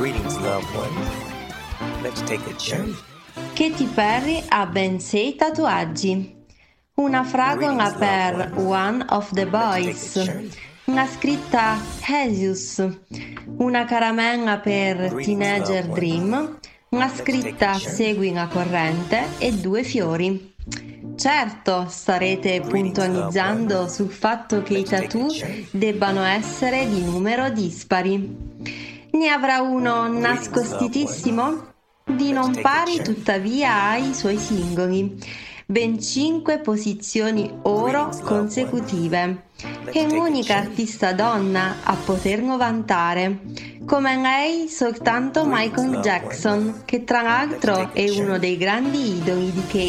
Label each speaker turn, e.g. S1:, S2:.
S1: Greetings, loved one. Let's take a journey.
S2: Katy Perry ha ben 6 tatuaggi. Una fragola per One of the Boys, una scritta Jesus, una caramella per Teenager Dream, una scritta Segui la corrente e 2 fiori. Certo, starete puntualizzando sul fatto che i tattoo debbano essere di numero dispari. Ne avrà uno nascostitissimo? Di non pari tuttavia ai suoi singoli. Ben 5 posizioni oro consecutive. È l'unica artista donna a poterlo vantare. Come lei soltanto Michael Jackson, che tra l'altro è uno dei grandi idoli di Katy.